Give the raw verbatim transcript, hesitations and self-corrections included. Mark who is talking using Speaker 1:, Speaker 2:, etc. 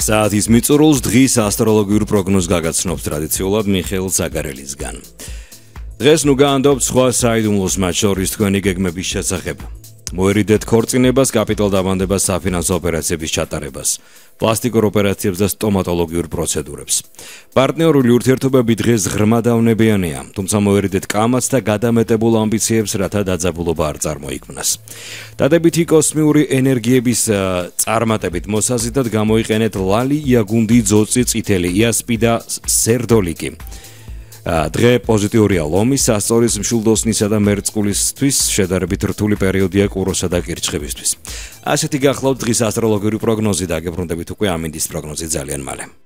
Speaker 1: საათის მიწურულს დღის ასტროლოგიურ პროგნოზს გაგაცნობთ ტრადიციულად მიხეილ ზაგარელისგან. დღეს ნუ გაანდობთ სხვა საიდუმლოს მათ შორის თქვენი გეგმების შესახებ. მოერიდეთ ქორწინებას, კაპიტალ დაბანდებას, საფინანსო ოპერაციების ჩატარებას, პლასტიკურ ოპერაციებს და სტომატოლოგიურ პროცედურებს. პარტნიორული ურთიერთობები დღეს ღრმა დავნებიანია, თუმცა მოერიდეთ კამაც და გადამეტებულ ამბიციებს, რათა დაძაბულობა არ წარმოიქმნას. დადებითი კოსმიური ენერგიების წარმატებით მოსაზიდად გამოიყენეთ ლალი, იაგუნდი, ძოწი, წითელი იასპი და სერდოლიკი. დღე პოზიტიურია ლომის, სასწორის, მშვილდოსნისა და მერწყულისთვის, შედარებით რთული პერიოდია ყუროსა და კირჩხებისთვის. ასეთი გახლავთ დღის ასტროლოგიური პროგნოზი და გებრუნდებით უკვე ამინდის პროგნოზი ძალიან მალე.